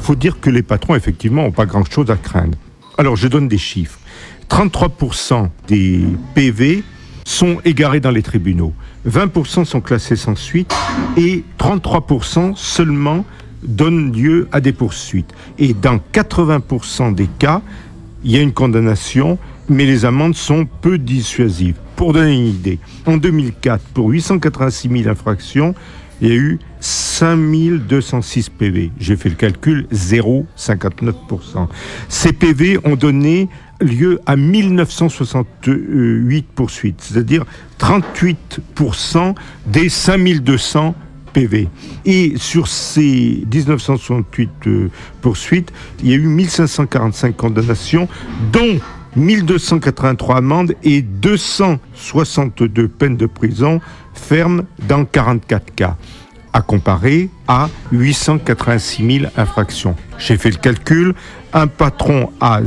faut dire que les patrons, effectivement, n'ont pas grand-chose à craindre. Alors, je donne des chiffres. 33% des PV sont égarés dans les tribunaux. 20% sont classés sans suite et 33% seulement donnent lieu à des poursuites. Et dans 80% des cas, il y a une condamnation, mais les amendes sont peu dissuasives. Pour donner une idée, en 2004, pour 886 000 infractions, il y a eu 5 206 PV. J'ai fait le calcul, 0,59%. Ces PV ont donné lieu à 1968 poursuites, c'est-à-dire 38% des 5200 PV. Et sur ces 1968 poursuites, il y a eu 1545 condamnations, dont 1283 amendes et 262 peines de prison ferme dans 44 cas, à comparer à 886 000 infractions. J'ai fait le calcul, un patron a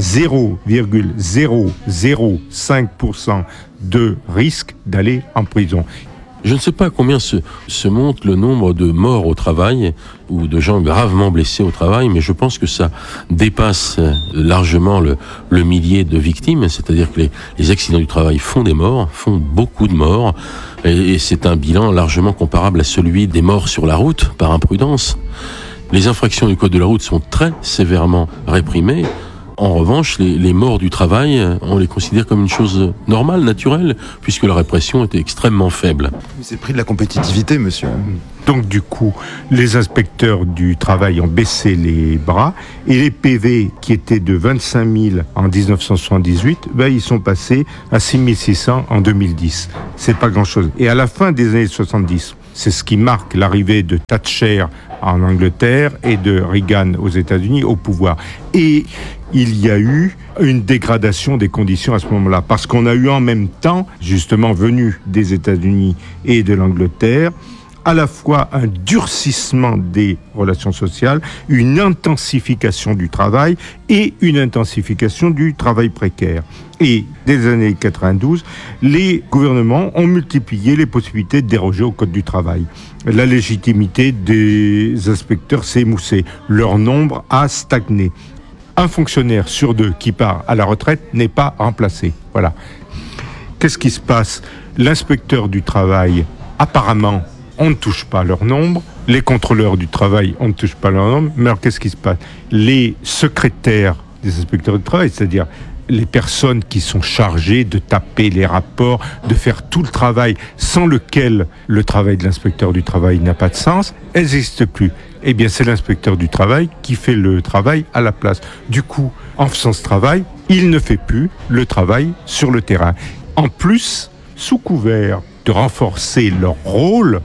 0,005% de risque d'aller en prison. Je ne sais pas combien se monte le nombre de morts au travail ou de gens gravement blessés au travail, mais je pense que ça dépasse largement le millier de victimes, c'est-à-dire que les accidents du travail font des morts, font beaucoup de morts, et c'est un bilan largement comparable à celui des morts sur la route par imprudence. Les infractions du code de la route sont très sévèrement réprimées. En revanche, les morts du travail, on les considère comme une chose normale, naturelle, puisque la répression était extrêmement faible. C'est le prix de la compétitivité, monsieur. Donc du coup, les inspecteurs du travail ont baissé les bras et les PV qui étaient de 25 000 en 1978, ils sont passés à 6 600 en 2010. C'est pas grand-chose. Et à la fin des années 70, c'est ce qui marque l'arrivée de Thatcher en Angleterre et de Reagan aux États-Unis au pouvoir. Et il y a eu une dégradation des conditions à ce moment-là, parce qu'on a eu en même temps, justement venu des États-Unis et de l'Angleterre, à la fois un durcissement des relations sociales, une intensification du travail et une intensification du travail précaire. Et dès les années 92, les gouvernements ont multiplié les possibilités de déroger au Code du travail. La légitimité des inspecteurs s'est émoussée. Leur nombre a stagné. Un fonctionnaire sur deux qui part à la retraite n'est pas remplacé. Voilà. Qu'est-ce qui se passe ? L'inspecteur du travail, apparemment, on ne touche pas leur nombre. Les contrôleurs du travail, on ne touche pas leur nombre. Mais alors, qu'est-ce qui se passe ? Les secrétaires des inspecteurs du travail, c'est-à-dire les personnes qui sont chargées de taper les rapports, de faire tout le travail sans lequel le travail de l'inspecteur du travail n'a pas de sens, elles n'existent plus. Eh bien, c'est l'inspecteur du travail qui fait le travail à la place. Du coup, en faisant ce travail, il ne fait plus le travail sur le terrain. En plus, sous couvert de renforcer leur rôle,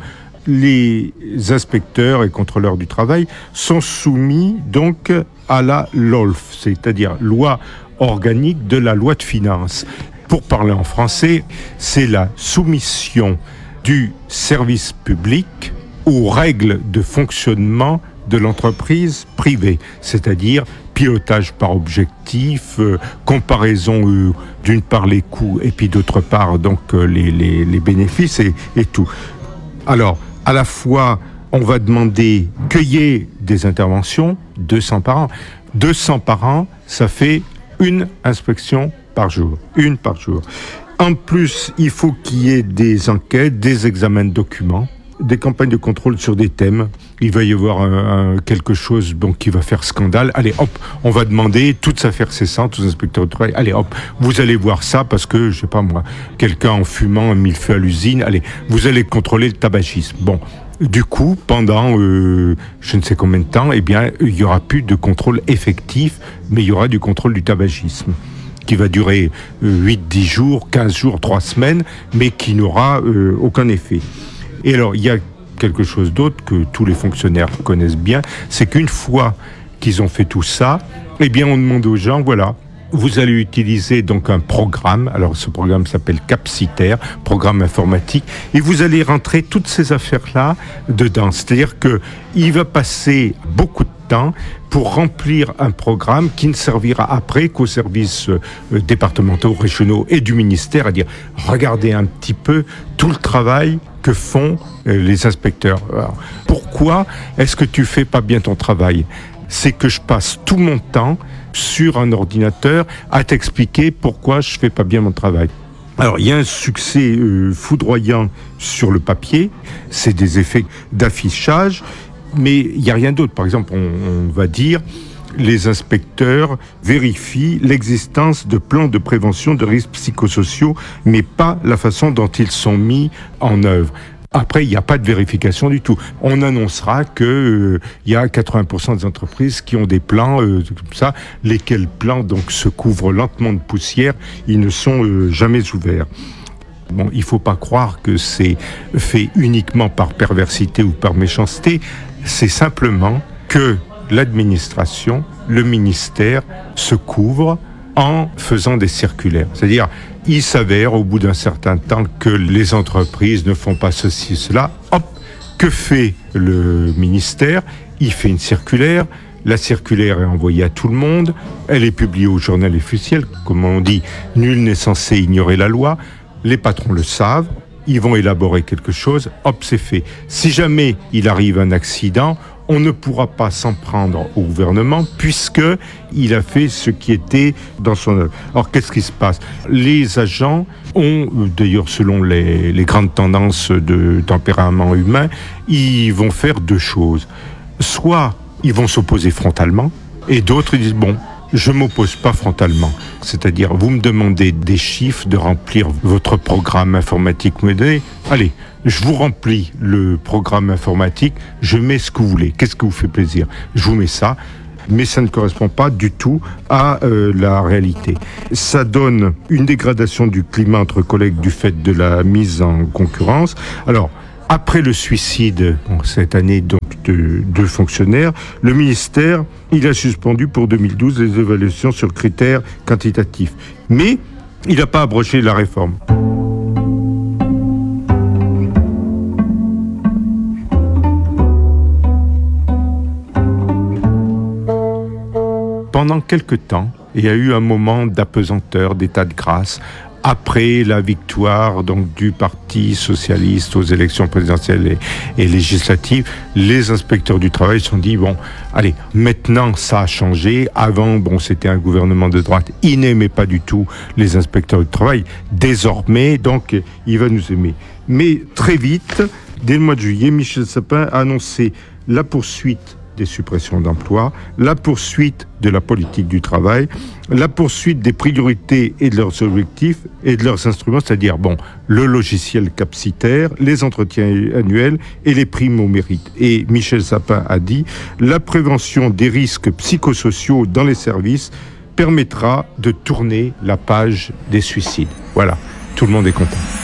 les inspecteurs et contrôleurs du travail sont soumis donc à la LOLF, c'est-à-dire loi organique de la loi de finances. Pour parler en français, c'est la soumission du service public aux règles de fonctionnement de l'entreprise privée, c'est-à-dire pilotage par objectif, comparaison d'une part les coûts et puis d'autre part donc les bénéfices et tout. Alors, à la fois, on va demander qu'il y ait des interventions, 200 par an. 200 par an, ça fait une inspection par jour. Une par jour. En plus, il faut qu'il y ait des enquêtes, des examens de documents, des campagnes de contrôle sur des thèmes. Il va y avoir quelque chose qui va faire scandale. Allez, hop, on va demander toute affaire cessante aux inspecteurs de travail. Allez, hop, vous allez voir ça parce que, je sais pas moi, quelqu'un en fumant a mis le feu à l'usine. Allez, vous allez contrôler le tabagisme. Bon, du coup, pendant je ne sais combien de temps, il y aura plus de contrôle effectif, mais il y aura du contrôle du tabagisme qui va durer 8-10 jours, 15 jours, 3 semaines, mais qui n'aura aucun effet. Et alors, il y a quelque chose d'autre que tous les fonctionnaires connaissent bien, c'est qu'une fois qu'ils ont fait tout ça, on demande aux gens, voilà, vous allez utiliser donc un programme, alors ce programme s'appelle Capciter, programme informatique, et vous allez rentrer toutes ces affaires-là dedans. C'est-à-dire qu'il va passer beaucoup de temps pour remplir un programme qui ne servira après qu'aux services départementaux, régionaux et du ministère, à dire, regardez un petit peu tout le travail que font les inspecteurs. Alors, pourquoi est-ce que tu fais pas bien ton travail ? c'est que je passe tout mon temps sur un ordinateur à t'expliquer pourquoi je fais pas bien mon travail. Alors, il y a un succès foudroyant sur le papier, c'est des effets d'affichage, mais il n'y a rien d'autre. Par exemple, on va dire, les inspecteurs vérifient l'existence de plans de prévention de risques psychosociaux, mais pas la façon dont ils sont mis en œuvre. Après, il n'y a pas de vérification du tout. On annoncera que y a 80% des entreprises qui ont des plans comme ça, lesquels plans donc se couvrent lentement de poussière, ils ne sont jamais ouverts. Bon, il ne faut pas croire que c'est fait uniquement par perversité ou par méchanceté, c'est simplement que l'administration, le ministère se couvre en faisant des circulaires. C'est-à-dire, il s'avère au bout d'un certain temps que les entreprises ne font pas ceci, cela. Hop, que fait le ministère ? Il fait une circulaire. La circulaire est envoyée à tout le monde. Elle est publiée au journal officiel. Comme on dit, nul n'est censé ignorer la loi. Les patrons le savent. Ils vont élaborer quelque chose. Hop, c'est fait. Si jamais il arrive un accident, on ne pourra pas s'en prendre au gouvernement puisque il a fait ce qui était dans son œuvre. Alors, qu'est-ce qui se passe ? Les agents ont, d'ailleurs, selon les grandes tendances de tempérament humain, ils vont faire deux choses. Soit ils vont s'opposer frontalement, et d'autres ils disent, bon, je ne m'oppose pas frontalement. C'est-à-dire, vous me demandez des chiffres, de remplir votre programme informatique modèle. Allez, je vous remplis le programme informatique, je mets ce que vous voulez. Qu'est-ce qui vous fait plaisir ? Je vous mets ça, mais ça ne correspond pas du tout à la réalité. Ça donne une dégradation du climat entre collègues du fait de la mise en concurrence. Alors, après le suicide, cette année donc de deux fonctionnaires, le ministère, il a suspendu pour 2012 les évaluations sur critères quantitatifs. Mais il n'a pas abrogé la réforme. Pendant quelque temps, il y a eu un moment d'apesanteur, d'état de grâce, après la victoire donc du Parti socialiste aux élections présidentielles et législatives. Les inspecteurs du travail se sont dit, bon, allez, maintenant ça a changé. Avant, bon, c'était un gouvernement de droite, il n'aimait pas du tout les inspecteurs du travail. Désormais, donc, il va nous aimer. Mais très vite, dès le mois de juillet, Michel Sapin a annoncé la poursuite des suppressions d'emplois, la poursuite de la politique du travail, la poursuite des priorités et de leurs objectifs et de leurs instruments, c'est-à-dire, bon, le logiciel capacitaire, les entretiens annuels et les primes au mérite. Et Michel Sapin a dit, la prévention des risques psychosociaux dans les services permettra de tourner la page des suicides. Voilà, tout le monde est content.